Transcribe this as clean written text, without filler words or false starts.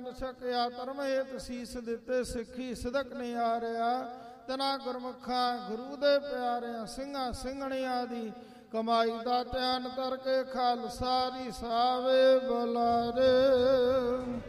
ਅੰਮ੍ਰਿਤ ਛਕਿਆ, ਧਰਮ ਹੇਤ ਸੀਸ ਦਿੱਤੇ, ਸਿੱਖੀ ਸਿਦਕ ਨਿਆਰਿਆ। ਤਨਾ ਗੁਰਮੁਖਾਂ ਗੁਰੂ ਦੇ ਪਿਆਰਿਆਂ, ਸਿੰਘਾਂ ਸਿੰਘਣੀਆਂ ਦੀ ਕਮਾਈ ਦਾ ਧਿਆਨ ਕਰਕੇ ਖਾਲਸਾ ਦੀ ਸਾਵੇ ਬੁਲਾਰੇ।